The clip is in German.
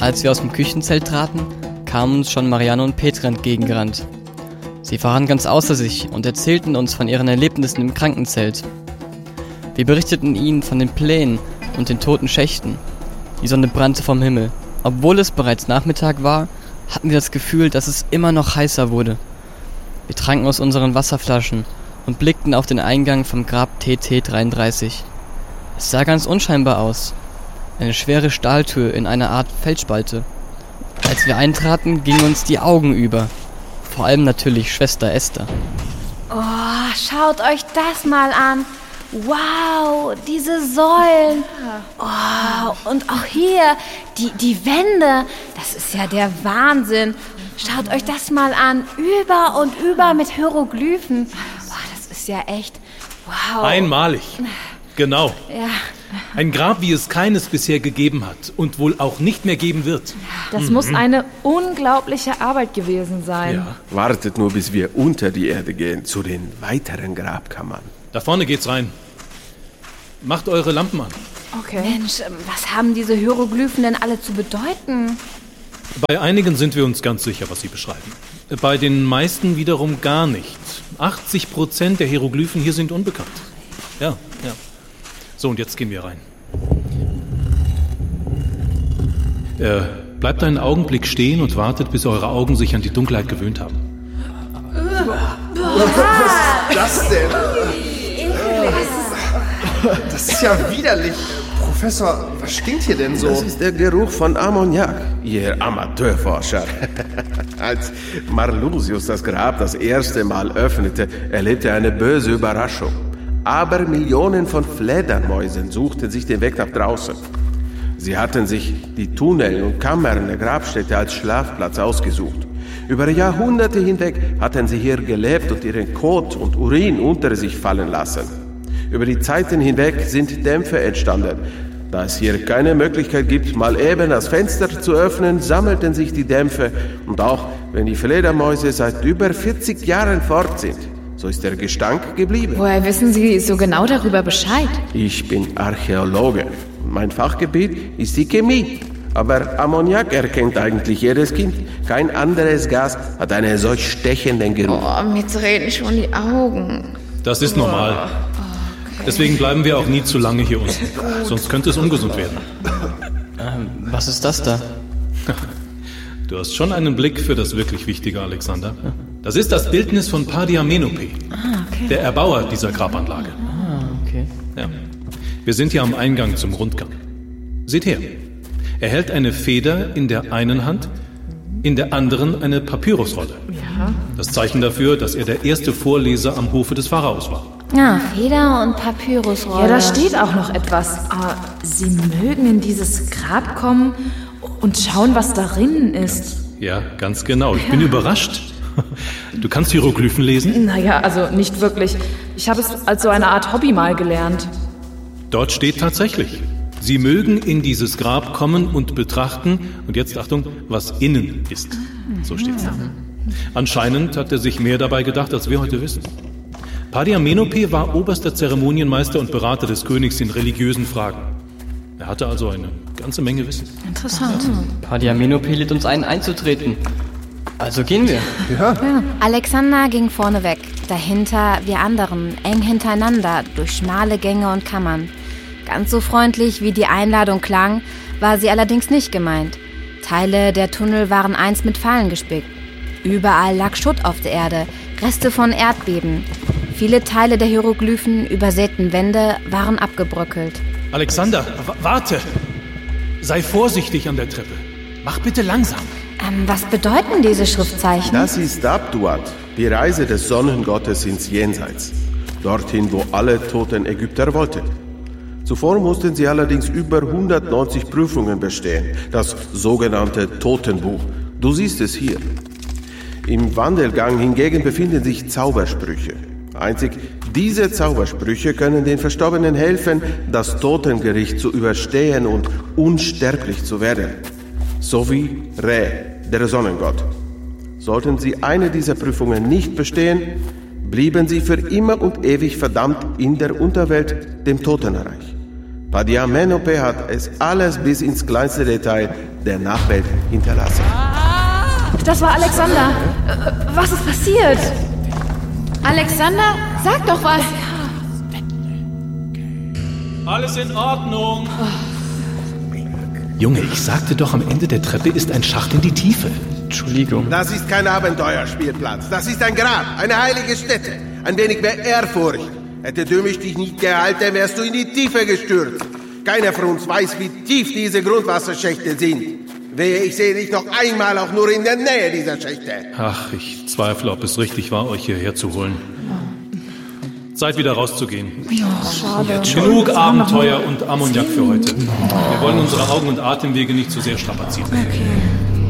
Als wir aus dem Küchenzelt traten, kamen uns schon Marianne und Petra entgegengerannt. Sie waren ganz außer sich und erzählten uns von ihren Erlebnissen im Krankenzelt. Wir berichteten ihnen von den Plänen und den toten Schächten. Die Sonne brannte vom Himmel. Obwohl es bereits Nachmittag war, hatten wir das Gefühl, dass es immer noch heißer wurde. Wir tranken aus unseren Wasserflaschen und blickten auf den Eingang vom Grab TT33. Es sah ganz unscheinbar aus. Eine schwere Stahltür in einer Art Felsspalte. Als wir eintraten, gingen uns die Augen über. Vor allem natürlich Schwester Esther. Oh, schaut euch das mal an. Wow, diese Säulen. Oh, und auch hier, die Wände. Das ist ja der Wahnsinn. Schaut euch das mal an. Über und über mit Hieroglyphen. Boah, das ist ja echt wow. Einmalig. Genau. Ja. Ein Grab, wie es keines bisher gegeben hat und wohl auch nicht mehr geben wird. Das muss eine unglaubliche Arbeit gewesen sein. Ja. Wartet nur, bis wir unter die Erde gehen, zu den weiteren Grabkammern. Da vorne geht's rein. Macht eure Lampen an. Okay. Mensch, was haben diese Hieroglyphen denn alle zu bedeuten? Bei einigen sind wir uns ganz sicher, was sie beschreiben. Bei den meisten wiederum gar nicht. 80% der Hieroglyphen hier sind unbekannt. Ja. So, und jetzt gehen wir rein. Bleibt einen Augenblick stehen und wartet, bis eure Augen sich an die Dunkelheit gewöhnt haben. Was ist das denn? Das ist ja widerlich. Professor, was stinkt hier denn so? Das ist der Geruch von Ammoniak, ihr Amateurforscher. Als Marlusius das Grab das erste Mal öffnete, erlebte er eine böse Überraschung. Aber Millionen von Fledermäusen suchten sich den Weg nach draußen. Sie hatten sich die Tunnel und Kammern der Grabstätte als Schlafplatz ausgesucht. Über Jahrhunderte hinweg hatten sie hier gelebt und ihren Kot und Urin unter sich fallen lassen. Über die Zeiten hinweg sind Dämpfe entstanden. Da es hier keine Möglichkeit gibt, mal eben das Fenster zu öffnen, sammelten sich die Dämpfe. Und auch wenn die Fledermäuse seit über 40 Jahren fort sind, so ist der Gestank geblieben. Woher wissen Sie so genau darüber Bescheid? Ich bin Archäologe. Mein Fachgebiet ist die Chemie. Aber Ammoniak erkennt eigentlich jedes Kind. Kein anderes Gas hat einen solch stechenden Geruch. Oh, mir drehen schon die Augen. Das ist normal. Deswegen bleiben wir auch nie zu lange hier unten. Sonst könnte es ungesund werden. Was ist das da? Du hast schon einen Blick für das wirklich Wichtige, Alexander. Das ist das Bildnis von Pardiamenope, der Erbauer dieser Grabanlage. Okay. Ja. Wir sind hier am Eingang zum Rundgang. Seht her. Er hält eine Feder in der einen Hand, in der anderen eine Papyrusrolle. Ja. Das Zeichen dafür, dass er der erste Vorleser am Hofe des Pharaos war. Ja, Feder und Papyrusrolle. Ja, da steht auch noch etwas. Sie mögen in dieses Grab kommen und schauen, was darin ist. Ja, ganz genau. Ich bin überrascht. Du kannst Hieroglyphen lesen? Naja, also nicht wirklich. Ich habe es als so eine Art Hobby mal gelernt. Dort steht tatsächlich: Sie mögen in dieses Grab kommen und betrachten, und jetzt Achtung, was innen ist. So steht's da. Anscheinend hat er sich mehr dabei gedacht, als wir heute wissen. Pardiamenope war oberster Zeremonienmeister und Berater des Königs in religiösen Fragen. Er hatte also eine ganze Menge Wissen. Interessant. Pardiamenope lädt uns ein, einzutreten. Also gehen wir. Ja. Alexander ging vorne weg, dahinter wir anderen, eng hintereinander, durch schmale Gänge und Kammern. Ganz so freundlich, wie die Einladung klang, war sie allerdings nicht gemeint. Teile der Tunnel waren einst mit Fallen gespickt. Überall lag Schutt auf der Erde, Reste von Erdbeben. Viele Teile der Hieroglyphen, übersäten Wände waren abgebröckelt. Alexander, warte! Sei vorsichtig an der Treppe. Mach bitte langsam. Was bedeuten diese Schriftzeichen? Das ist Abduat, die Reise des Sonnengottes ins Jenseits. Dorthin, wo alle toten Ägypter wollten. Zuvor mussten sie allerdings über 190 Prüfungen bestehen, das sogenannte Totenbuch. Du siehst es hier. Im Wandelgang hingegen befinden sich Zaubersprüche. Einzig diese Zaubersprüche können den Verstorbenen helfen, das Totengericht zu überstehen und unsterblich zu werden. So wie Re, der Sonnengott. Sollten sie eine dieser Prüfungen nicht bestehen, blieben sie für immer und ewig verdammt in der Unterwelt, dem Totenreich. Padiamenope hat es alles bis ins kleinste Detail der Nachwelt hinterlassen. Das war Alexander. Was ist passiert? Alexander, sag doch was. Alles in Ordnung. Junge, ich sagte doch, am Ende der Treppe ist ein Schacht in die Tiefe. Entschuldigung. Das ist kein Abenteuerspielplatz. Das ist ein Grab, eine heilige Stätte. Ein wenig mehr Ehrfurcht. Hätte du mich dich nicht gehalten, wärst du in die Tiefe gestürzt. Keiner von uns weiß, wie tief diese Grundwasserschächte sind. Wehe, ich sehe dich noch einmal auch nur in der Nähe dieser Schächte. Ach, ich zweifle, ob es richtig war, euch hierher zu holen. Zeit wieder rauszugehen. Schade. Genug Abenteuer und Ammoniak für heute. Wir wollen unsere Augen- und Atemwege nicht zu sehr strapazieren. Okay.